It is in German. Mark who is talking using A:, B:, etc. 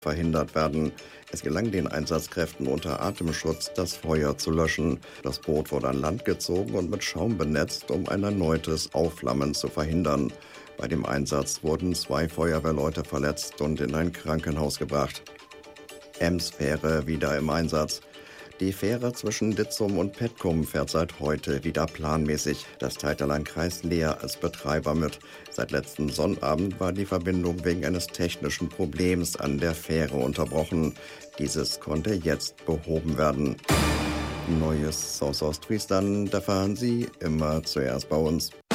A: verhindert werden. Es gelang den Einsatzkräften unter Atemschutz, das Feuer zu löschen. Das Boot wurde an Land gezogen und mit Schaum benetzt, um ein erneutes Aufflammen zu verhindern. Bei dem Einsatz wurden 2 Feuerwehrleute verletzt und in ein Krankenhaus gebracht. Ems-Fähre wieder im Einsatz. Die Fähre zwischen Ditzum und Petkum fährt seit heute wieder planmäßig. Das teilt der Landkreis Leer als Betreiber mit. Seit letzten Sonnabend war die Verbindung wegen eines technischen Problems an der Fähre unterbrochen. Dieses konnte jetzt behoben werden. Neues aus Ostfriesland erfahren Sie immer zuerst bei uns.